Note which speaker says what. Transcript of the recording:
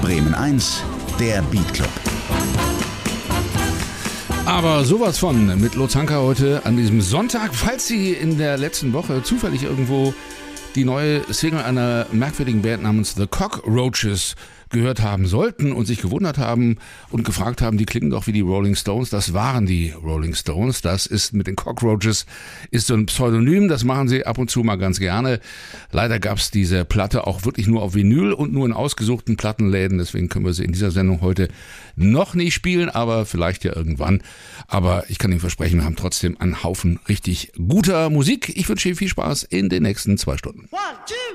Speaker 1: Bremen 1, der Beat Club.
Speaker 2: Aber sowas von mit Lutz Hanka heute an diesem Sonntag. Falls Sie in der letzten Woche zufällig irgendwo die neue Single einer merkwürdigen Band namens The Cockroaches gehört haben sollten und sich gewundert haben und gefragt haben, die klingen doch wie die Rolling Stones. Das waren die Rolling Stones. Das ist mit den Cockroaches, ist so ein Pseudonym, das machen sie ab und zu mal ganz gerne. Leider gab es diese Platte auch wirklich nur auf Vinyl und nur in ausgesuchten Plattenläden. Deswegen können wir sie in dieser Sendung heute noch nicht spielen, aber vielleicht ja irgendwann. Aber ich kann Ihnen versprechen, wir haben trotzdem einen Haufen richtig guter Musik. Ich wünsche Ihnen viel Spaß in den nächsten 2 Stunden.
Speaker 3: 1, 2